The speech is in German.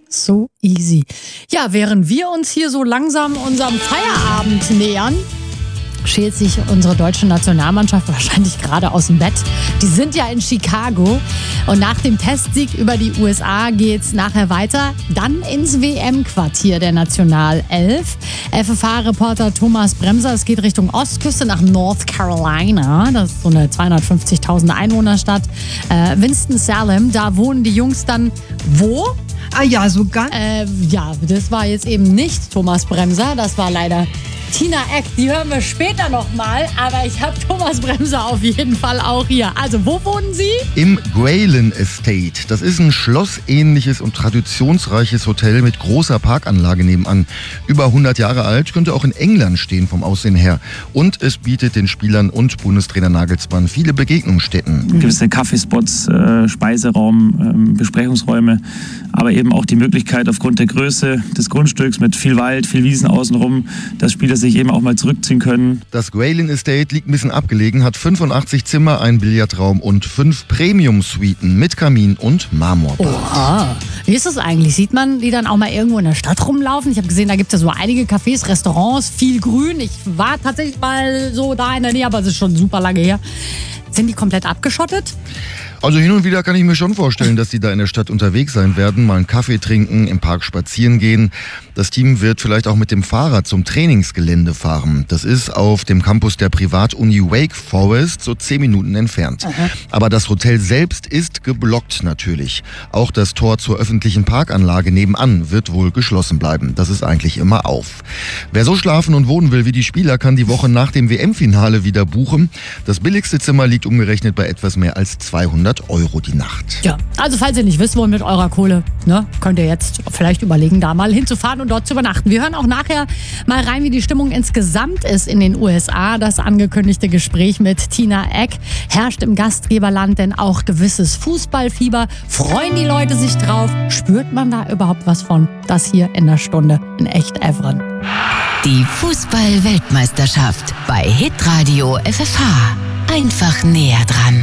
So easy. Ja, während wir uns hier so langsam unserem Feierabend nähern, schält sich unsere deutsche Nationalmannschaft wahrscheinlich gerade aus dem Bett. Die sind ja in Chicago und nach dem Testsieg über die USA geht's nachher weiter, dann ins WM-Quartier der Nationalelf. FFH-Reporter Thomas Bremser, es geht Richtung Ostküste nach North Carolina. Das ist so eine 250.000 Einwohnerstadt. Winston-Salem, da wohnen die Jungs dann wo? Ah ja, so ganz. Ja, das war jetzt eben nicht Thomas Bremser, das war leider Tina Eck. Die hören wir später nochmal, aber ich habe Thomas Bremser auf jeden Fall auch hier. Also, wo wohnen Sie? Im Grayling Estate. Das ist ein schlossähnliches und traditionsreiches Hotel mit großer Parkanlage nebenan. Über 100 Jahre alt, könnte auch in England stehen vom Aussehen her. Und es bietet den Spielern und Bundestrainer Nagelsmann viele Begegnungsstätten. Gewisse Kaffeespots, Speiseraum, Besprechungsräume, aber eben auch die Möglichkeit aufgrund der Größe des Grundstücks mit viel Wald, viel Wiesen außenrum, dass Spieler sich eben auch mal zurückziehen können. Das Grayling Estate liegt ein bisschen abgelegen, hat 85 Zimmer, einen Billardraum und 5 Premium-Suiten mit Kamin und Marmorbad. Oha. Wie ist das eigentlich? Sieht man die dann auch mal irgendwo in der Stadt rumlaufen? Ich habe gesehen, da gibt es ja so einige Cafés, Restaurants, viel Grün. Ich war tatsächlich mal so da in der Nähe, aber es ist schon super lange her. Sind die komplett abgeschottet? Also hin und wieder kann ich mir schon vorstellen, dass die da in der Stadt unterwegs sein werden, mal einen Kaffee trinken, im Park spazieren gehen. Das Team wird vielleicht auch mit dem Fahrrad zum Trainingsgelände fahren. Das ist auf dem Campus der Privatuni Wake Forest, so 10 Minuten entfernt. Aha. Aber das Hotel selbst ist geblockt natürlich. Auch das Tor zur öffentlichen Parkanlage nebenan wird wohl geschlossen bleiben. Das ist eigentlich immer auf. Wer so schlafen und wohnen will wie die Spieler, kann die Woche nach dem WM-Finale wieder buchen. Das billigste Zimmer liegt umgerechnet bei etwas mehr als 200 € die Nacht. Ja, also falls ihr nicht wisst, wo mit eurer Kohle, ne, könnt ihr jetzt vielleicht überlegen, da mal hinzufahren und dort zu übernachten. Wir hören auch nachher mal rein, wie die Stimmung insgesamt ist in den USA. Das angekündigte Gespräch mit Tina Eck herrscht im Gastgeberland denn auch gewisses Fußballfieber. Freuen die Leute sich drauf? Spürt man da überhaupt was von? Das hier in der Stunde in Echt Evren. Die Fußball-Weltmeisterschaft bei Hitradio FFH. Einfach näher dran.